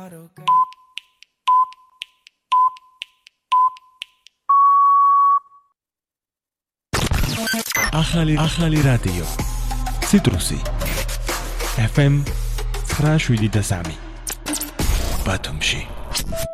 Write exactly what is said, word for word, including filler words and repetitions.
ახალი ახალი რადიო ციტრუსი ეფ ემ ცხრა შვიდი და სამი ბათუმში